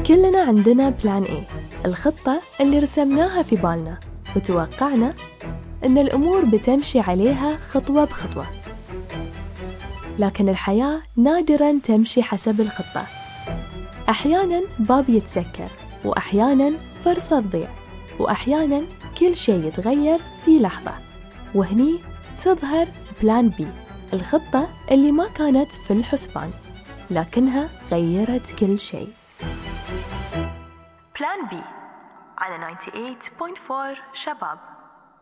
كلنا عندنا بلان A، الخطة اللي رسمناها في بالنا وتوقعنا إن الأمور بتمشي عليها خطوة بخطوة. لكن الحياة نادراً تمشي حسب الخطة. أحياناً باب يتسكر، وأحياناً فرصة تضيع، وأحياناً كل شيء يتغير في لحظة. وهني تظهر بلان B، الخطة اللي ما كانت في الحسبان لكنها غيرت كل شيء. بلان B على 98.4 شباب.